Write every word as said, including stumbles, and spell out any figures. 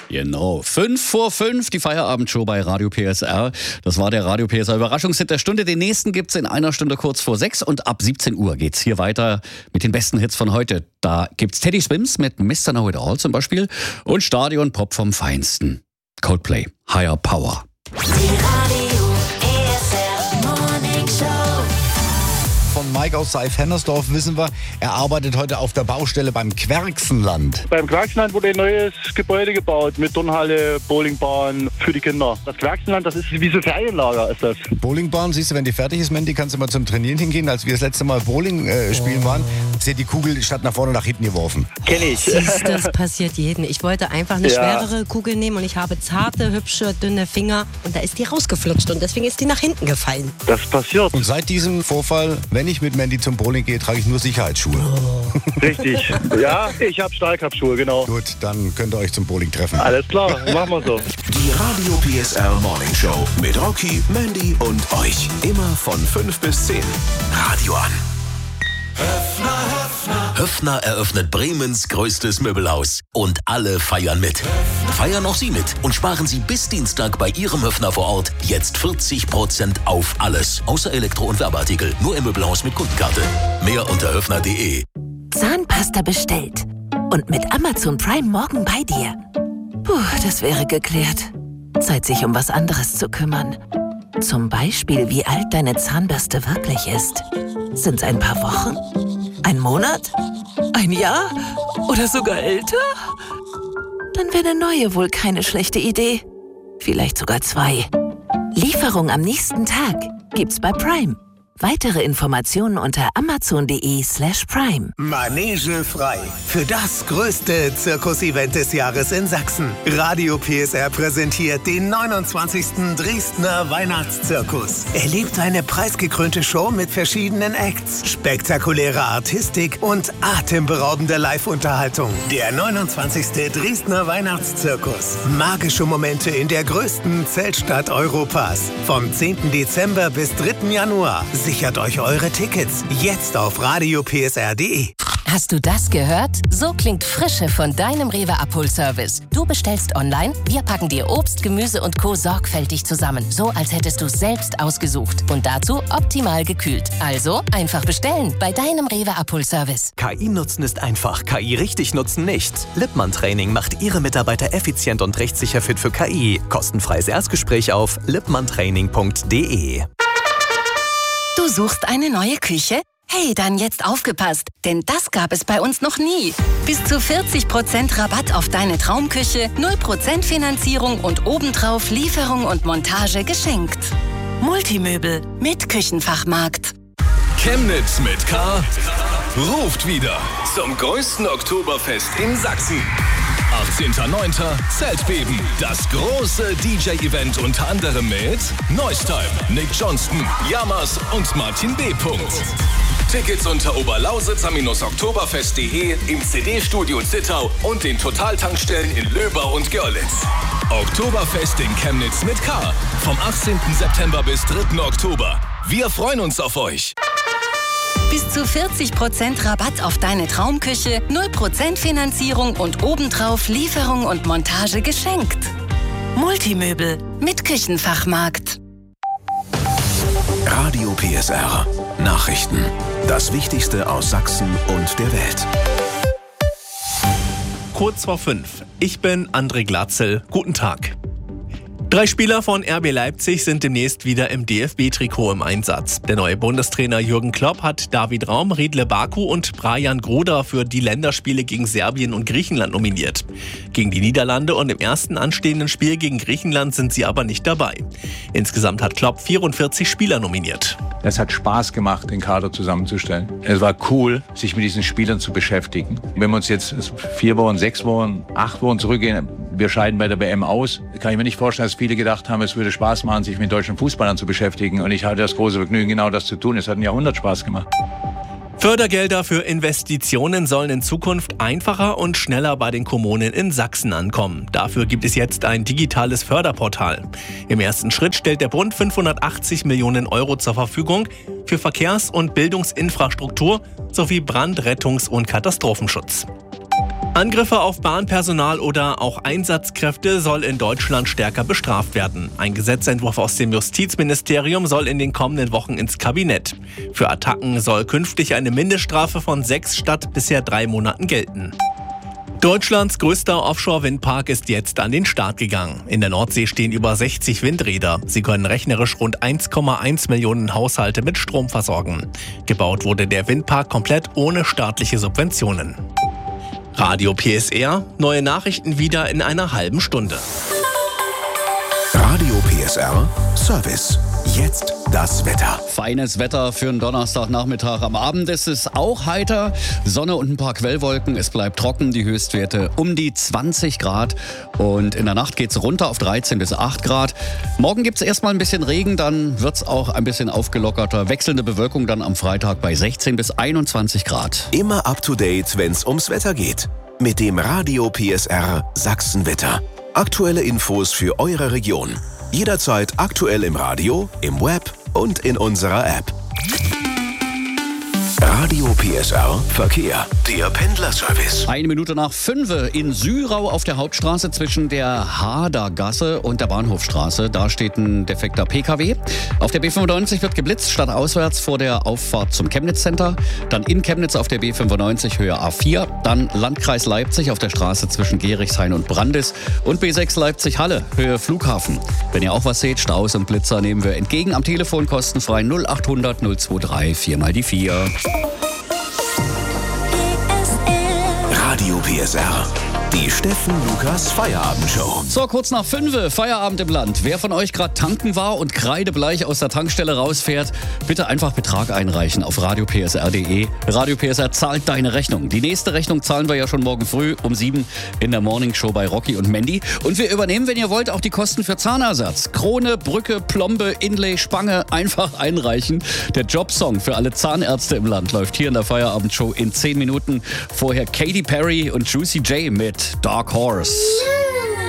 Genau, fünf vor fünf, die Feierabendshow bei Radio P S R. Das war der Radio P S R Überraschungshit der Stunde. Den nächsten gibt's in einer Stunde kurz vor sechs und ab siebzehn Uhr geht's hier weiter mit den besten Hits von heute. Da gibt's Teddy Swims mit Mister Know It All zum Beispiel und Stadion-Pop vom Feinsten. Coldplay, Higher Power. Die Radio P S R Morning Show. Von Mike aus Seif-Hennersdorf wissen wir, er arbeitet heute auf der Baustelle beim Querxenland. Beim Querxenland wurde ein neues Gebäude gebaut mit Turnhalle, Bowlingbahn für die Kinder. Das Querxenland, das ist wie so Ferienlager ist das. Bowlingbahn, siehst du, wenn die fertig ist, Mandy, kannst du mal zum Trainieren hingehen. Als wir das letzte Mal Bowling äh, spielen waren, ist die Kugel statt nach vorne nach hinten geworfen. Kenn ich. Siehst, das passiert jedem. Ich wollte einfach eine Ja. schwerere Kugel nehmen und ich habe zarte, hübsche, dünne Finger und da ist die rausgeflutscht und deswegen ist die nach hinten gefallen. Das passiert. Und seit diesem Vorfall, wenn ich mit Mandy zum Bowling gehe, trage ich nur Sicherheitsschuhe. Richtig. Ja, ich habe Stahlkappschuhe, genau. Gut, dann könnt ihr euch zum Bowling treffen. Alles klar, machen wir so. Die Radio P S R Morning Show mit Rocky, Mandy und euch. Immer von fünf bis zehn. Radio an. Höffner eröffnet Bremens größtes Möbelhaus. Und alle feiern mit. Feiern auch Sie mit und sparen Sie bis Dienstag bei Ihrem Höffner vor Ort jetzt vierzig Prozent auf alles. Außer Elektro- und Werbeartikel. Nur im Möbelhaus mit Kundenkarte. Mehr unter höffner punkt de. Zahnpasta bestellt. Und mit Amazon Prime morgen bei dir. Puh, das wäre geklärt. Zeit, sich um was anderes zu kümmern. Zum Beispiel, wie alt deine Zahnbürste wirklich ist. Sind's ein paar Wochen? Ein Monat? Ein Jahr? Oder sogar älter? Dann wäre eine neue wohl keine schlechte Idee. Vielleicht sogar zwei. Lieferung am nächsten Tag gibt's bei Prime. Weitere Informationen unter amazon punkt de slash prime. Manege frei. Für das größte Zirkusevent des Jahres in Sachsen. Radio P S R präsentiert den neunundzwanzigsten Dresdner Weihnachtszirkus. Erlebt eine preisgekrönte Show mit verschiedenen Acts, spektakuläre Artistik und atemberaubende Live-Unterhaltung. Der neunundzwanzigste Dresdner Weihnachtszirkus. Magische Momente in der größten Zeltstadt Europas. Vom zehnten Dezember bis dritten Januar. Sichert euch eure Tickets jetzt auf radio p s r punkt de. Hast du das gehört? So klingt Frische von deinem Rewe Abholservice. Du bestellst online, wir packen dir Obst, Gemüse und Co. sorgfältig zusammen. So, als hättest du es selbst ausgesucht. Und dazu optimal gekühlt. Also einfach bestellen bei deinem Rewe Abholservice. K I nutzen ist einfach, K I richtig nutzen nicht. Lippmann Training macht Ihre Mitarbeiter effizient und rechtssicher fit für K I. Kostenfreies Erstgespräch auf lippmann training punkt de. Du suchst eine neue Küche? Hey, dann jetzt aufgepasst, denn das gab es bei uns noch nie. Bis zu vierzig Prozent Rabatt auf deine Traumküche, null Prozent Finanzierung und obendrauf Lieferung und Montage geschenkt. Multimöbel mit Küchenfachmarkt. Chemnitz mit K ruft wieder zum größten Oktoberfest in Sachsen. achtzehnter neunter Zeltbeben. Das große D J-Event unter anderem mit Neustime, Nick Johnston, Yamas und Martin B. Tickets unter oberlausitzer-oktoberfest punkt de, im C D-Studio Zittau und den Totaltankstellen in Löbau und Görlitz. Oktoberfest in Chemnitz mit K. Vom achtzehnten September bis dritten Oktober. Wir freuen uns auf euch. Bis zu vierzig Prozent Rabatt auf deine Traumküche, null Prozent Finanzierung und obendrauf Lieferung und Montage geschenkt. Multimöbel mit Küchenfachmarkt. Radio P S R. Nachrichten. Das Wichtigste aus Sachsen und der Welt. Kurz vor fünf. Ich bin André Glatzel. Guten Tag. Drei Spieler von R B Leipzig sind demnächst wieder im D F B-Trikot im Einsatz. Der neue Bundestrainer Jürgen Klopp hat David Raum, Riedle Baku und Brajan Gruda für die Länderspiele gegen Serbien und Griechenland nominiert. Gegen die Niederlande und im ersten anstehenden Spiel gegen Griechenland sind sie aber nicht dabei. Insgesamt hat Klopp vierundvierzig Spieler nominiert. Es hat Spaß gemacht, den Kader zusammenzustellen. Es war cool, sich mit diesen Spielern zu beschäftigen. Wenn wir uns jetzt vier Wochen, sechs Wochen, acht Wochen zurückgehen, wir scheiden bei der W M aus, kann ich mir nicht vorstellen, dass viele gedacht haben, es würde Spaß machen, sich mit deutschen Fußballern zu beschäftigen. Und ich hatte das große Vergnügen, genau das zu tun. Es hat ein Jahrhundert Spaß gemacht. Fördergelder für Investitionen sollen in Zukunft einfacher und schneller bei den Kommunen in Sachsen ankommen. Dafür gibt es jetzt ein digitales Förderportal. Im ersten Schritt stellt der Bund fünfhundertachtzig Millionen Euro zur Verfügung für Verkehrs- und Bildungsinfrastruktur sowie Brand-, Rettungs- und Katastrophenschutz. Angriffe auf Bahnpersonal oder auch Einsatzkräfte soll in Deutschland stärker bestraft werden. Ein Gesetzentwurf aus dem Justizministerium soll in den kommenden Wochen ins Kabinett. Für Attacken soll künftig eine Mindeststrafe von sechs statt bisher drei Monaten gelten. Deutschlands größter Offshore-Windpark ist jetzt an den Start gegangen. In der Nordsee stehen über sechzig Windräder. Sie können rechnerisch rund eins Komma eins Millionen Haushalte mit Strom versorgen. Gebaut wurde der Windpark komplett ohne staatliche Subventionen. Radio P S R, neue Nachrichten wieder in einer halben Stunde. Radio P S R Service. Jetzt das Wetter. Feines Wetter für einen Donnerstagnachmittag. Am Abend ist es auch heiter. Sonne und ein paar Quellwolken. Es bleibt trocken. Die Höchstwerte um die zwanzig Grad. Und in der Nacht geht es runter auf dreizehn bis acht Grad. Morgen gibt es erstmal ein bisschen Regen. Dann wird es auch ein bisschen aufgelockerter. Wechselnde Bewölkung dann am Freitag bei sechzehn bis einundzwanzig Grad. Immer up to date, wenn es ums Wetter geht. Mit dem Radio P S R Sachsenwetter. Aktuelle Infos für eure Region. Jederzeit aktuell im Radio, im Web und in unserer App. Radio P S R Verkehr, der Pendlerservice. Eine Minute nach fünf in Sürau auf der Hauptstraße zwischen der Hadergasse und der Bahnhofstraße. Da steht ein defekter P K W. Auf der B fünfundneunzig wird geblitzt, statt auswärts vor der Auffahrt zum Chemnitz Center. Dann in Chemnitz auf der B fünfundneunzig Höhe A vier. Dann Landkreis Leipzig auf der Straße zwischen Gerichshain und Brandis. Und B sechs Leipzig-Halle, Höhe Flughafen. Wenn ihr auch was seht, Staus und Blitzer nehmen wir entgegen. Am Telefon kostenfrei null achthundert null zweiundzwanzig vier mal die vier. Radio P S R, die Steffen Lukas Feierabendshow. So, kurz nach fünf, Feierabend im Land. Wer von euch gerade tanken war und kreidebleich aus der Tankstelle rausfährt, bitte einfach Betrag einreichen auf radio p s r punkt d e. Radio P S R zahlt deine Rechnung. Die nächste Rechnung zahlen wir ja schon morgen früh um sieben in der Morningshow bei Rocky und Mandy. Und wir übernehmen, wenn ihr wollt, auch die Kosten für Zahnersatz. Krone, Brücke, Plombe, Inlay, Spange, einfach einreichen. Der Jobsong für alle Zahnärzte im Land läuft hier in der Feierabendshow in zehn Minuten. Vorher Katy Perry und Juicy J mit Dark Horse.